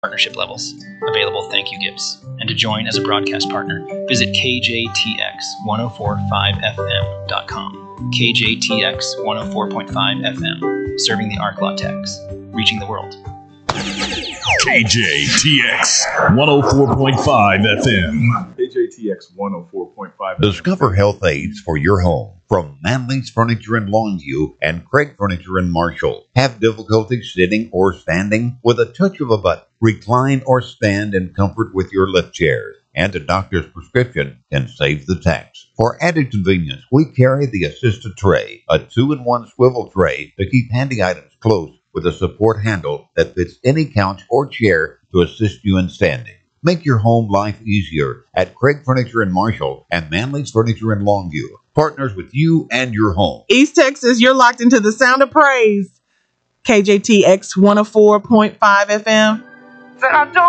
partnership levels. Available thank you gifts. And to join as a broadcast partner, visit KJTX1045FM.com. KJTX 104.5 FM, serving the ArcLaw tax, reaching the world. KJTX 104.5 FM. KJTX 104.5 FM. Discover health aids for your home from Manley's Furniture in Longview and Craig Furniture in Marshall. Have difficulty sitting or standing? With a touch of a button, recline or stand in comfort with your lift chairs. And a doctor's prescription can save the tax. For added convenience, we carry the Assisted Tray, a 2-in-1 swivel tray to keep handy items close with a support handle that fits any couch or chair to assist you in standing. Make your home life easier at Craig Furniture in Marshall and Manley's Furniture in Longview. Partners with you and your home. East Texas, you're locked into the sound of praise. KJTX 104.5 FM. Said I don't